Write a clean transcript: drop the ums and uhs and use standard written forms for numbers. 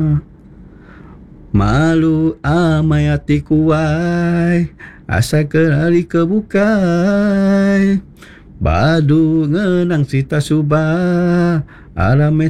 Malu amai hati kuai, asa kerari kebukai. Badu ngenang sita subah, alam